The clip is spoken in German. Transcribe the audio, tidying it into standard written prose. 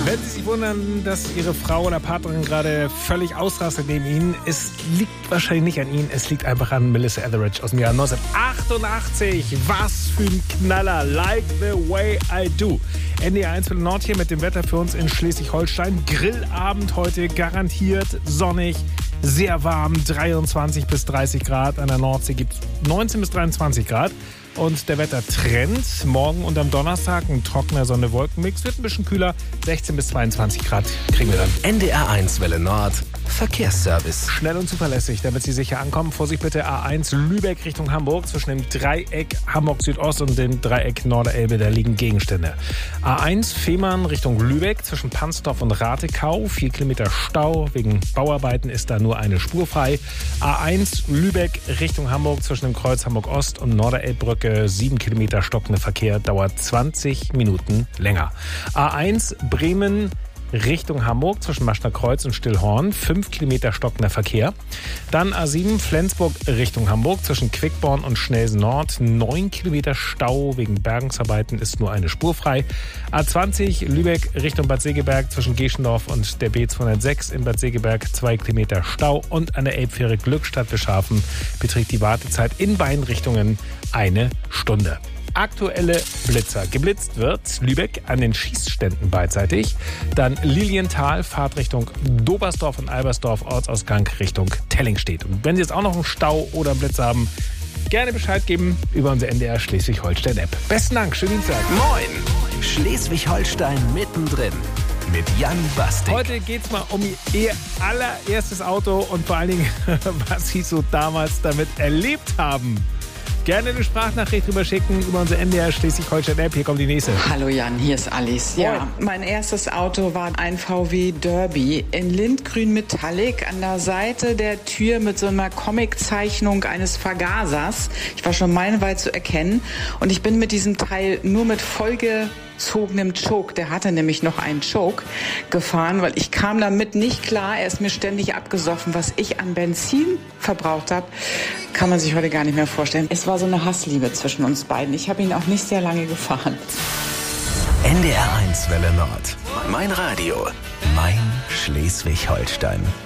Wenn Sie sich wundern, dass Ihre Frau oder Partnerin gerade völlig ausrastet neben Ihnen, es liegt wahrscheinlich nicht an Ihnen, es liegt einfach an Melissa Etheridge aus dem Jahr 1988. Was für ein Knaller, Like the Way I Do. NDR 1 für den Nord hier mit dem Wetter für uns in Schleswig-Holstein. Grillabend heute, garantiert sonnig, sehr warm, 23 bis 30 Grad. An der Nordsee gibt es 19 bis 23 Grad. Und der Wettertrend, morgen und am Donnerstag ein trockener Sonne-Wolken-Mix, wird ein bisschen kühler, 16 bis 22 Grad kriegen wir dann. NDR 1 Welle Nord, Verkehrsservice. Schnell und zuverlässig, damit Sie sicher ankommen. Vorsicht bitte, A1 Lübeck Richtung Hamburg, zwischen dem Dreieck Hamburg Südost und dem Dreieck Norderelbe, da liegen Gegenstände. A1 Fehmarn Richtung Lübeck, zwischen Pansdorf und Ratekau, 4 Kilometer Stau, wegen Bauarbeiten ist da nur eine Spur frei. A1 Lübeck Richtung Hamburg, zwischen dem Kreuz Hamburg Ost und Norderelbbrücke, 7 Kilometer stockender Verkehr, dauert 20 Minuten länger. A1 Bremen Richtung Hamburg zwischen Maschner Kreuz und Stillhorn, 5 Kilometer stockender Verkehr. Dann A7 Flensburg Richtung Hamburg zwischen Quickborn und Schnelsen Nord, 9 Kilometer Stau, wegen Bergungsarbeiten ist nur eine Spur frei. A20 Lübeck Richtung Bad Segeberg zwischen Geschendorf und der B206 in Bad Segeberg, 2 Kilometer Stau, und an der Elbfähre Glückstadt-Bischhafen beträgt die Wartezeit in beiden Richtungen 1 Stunde. Aktuelle Blitzer. Geblitzt wird Lübeck an den Schießständen beidseitig. Dann Lilienthal, Fahrtrichtung Dobersdorf und Albersdorf, Ortsausgang Richtung Tellingstedt. Und wenn Sie jetzt auch noch einen Stau oder einen Blitz haben, gerne Bescheid geben über unsere NDR Schleswig-Holstein-App. Besten Dank, schönen Dienstag. Moin, Schleswig-Holstein mittendrin mit Jan Bastik. Heute geht's mal um Ihr allererstes Auto und vor allen Dingen, was Sie so damals damit erlebt haben. Gerne eine Sprachnachricht drüber schicken über unsere NDR Schleswig-Holstein-App. Hier kommt die nächste. Hallo Jan, hier ist Alice. Ja, mein erstes Auto war ein VW Derby in Lindgrün Metallic, an der Seite der Tür mit so einer Comiczeichnung eines Vergasers. Ich war schon meilenweit zu erkennen, und ich bin mit diesem Teil nur mit vollgezogenem Choke, der hatte nämlich noch einen Choke, gefahren, weil ich kam damit nicht klar. Er ist mir ständig abgesoffen. Was ich an Benzin verbraucht habe, kann man sich heute gar nicht mehr vorstellen. Es war so eine Hassliebe zwischen uns beiden. Ich habe ihn auch nicht sehr lange gefahren. NDR 1 Welle Nord. Mein Radio, mein Schleswig-Holstein.